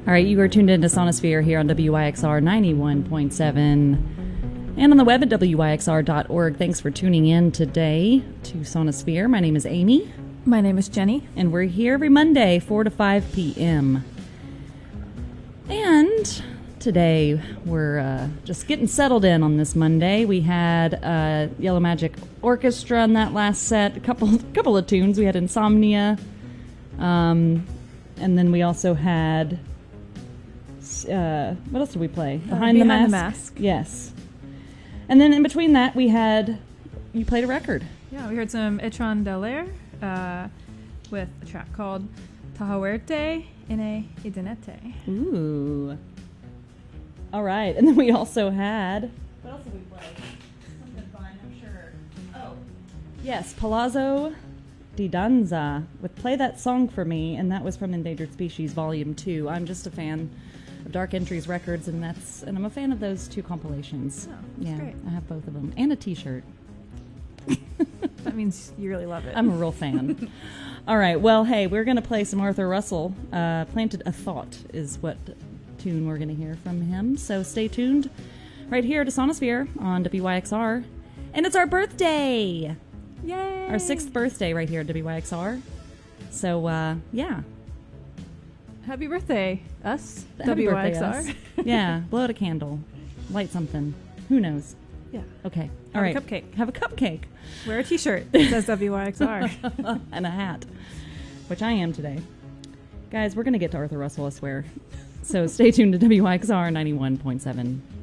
All right, you are tuned into Sonosphere here on WYXR 91.7 and on the web at wyxr.org. Thanks for tuning in today to Sonosphere. My name is Amy. My name is Jenny. And we're here every Monday, 4 to 5 p.m. And today we're just getting settled in on this Monday. We had Yellow Magic Orchestra in that last set, a couple of tunes. We had Insomnia, and then we also had... what else did we play? Behind the Mask. Yes. And then in between that, you played a record. Yeah, we heard some Etron Delaire with a track called Tahuerte Ine Idenete. Ooh. All right. And then we also had... What else did we play? Something fun, I'm sure. Oh. Yes, Palazzo di Danza with Play That Song For Me, and that was from Endangered Species Volume 2. I'm just a fan of Dark Entries Records, and I'm a fan of those two compilations. Oh, that's great. I have both of them. And a t-shirt. That means you really love it. I'm a real fan. All right, well, hey, we're going to play some Arthur Russell. Planted a Thought is what tune we're going to hear from him. So stay tuned right here to Sonosphere on WYXR. And it's our birthday! Yay! Our 6th birthday right here at WYXR. So, yeah. Happy birthday, us. Happy WYXR. birthday, us. Yeah, blow out a candle. Light something. Who knows? Yeah. Okay. Have All right. a cupcake. Have a cupcake. Wear a t-shirt that says WYXR. And a hat, which I am today. Guys, we're going to get to Arthur Russell, I swear. So stay tuned to WYXR 91.7.